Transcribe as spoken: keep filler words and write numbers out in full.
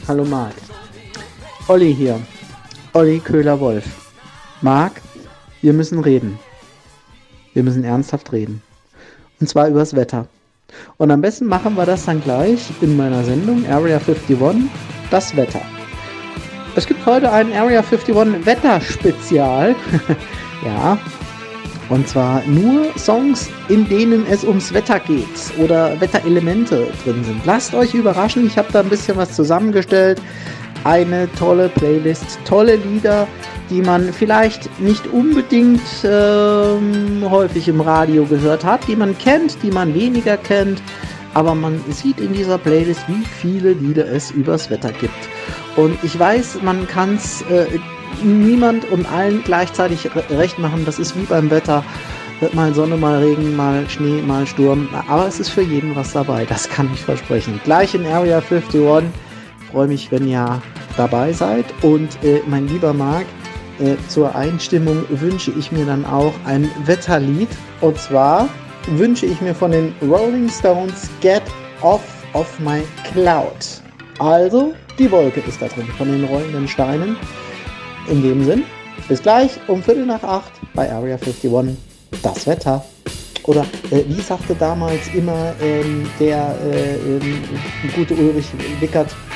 Hallo Marc. Olli hier. Olli Köhler-Wolf. Marc, wir müssen reden. Wir müssen ernsthaft reden. Und zwar übers Wetter. Und am besten machen wir das dann gleich in meiner Sendung Area einundfünfzig, das Wetter. Es gibt heute ein Area einundfünfzig Wetterspezial. Ja. Und zwar nur Songs, in denen es ums Wetter geht oder Wetterelemente drin sind. Lasst euch überraschen, ich habe da ein bisschen was zusammengestellt. Eine tolle Playlist, tolle Lieder, die man vielleicht nicht unbedingt ähm, häufig im Radio gehört hat, die man kennt, die man weniger kennt. Aber man sieht in dieser Playlist, wie viele Lieder es übers Wetter gibt. Und ich weiß, man kann es äh, niemand und allen gleichzeitig recht machen. Das ist wie beim Wetter. Mal Sonne, mal Regen, mal Schnee, mal Sturm. Aber es ist für jeden was dabei. Das kann ich versprechen. Gleich in Area einundfünfzig. Ich freue mich, wenn ihr dabei seid. Und äh, mein lieber Marc, äh, zur Einstimmung wünsche ich mir dann auch ein Wetterlied. Und zwar wünsche ich mir von den Rolling Stones Get Off of My Cloud. Also, die Wolke ist da drin, von den rollenden Steinen. In dem Sinn, bis gleich um Viertel nach acht bei Area einundfünfzig, das Wetter. Oder äh, wie sagte damals immer ähm, der äh, ähm, gute Ulrich Wickert,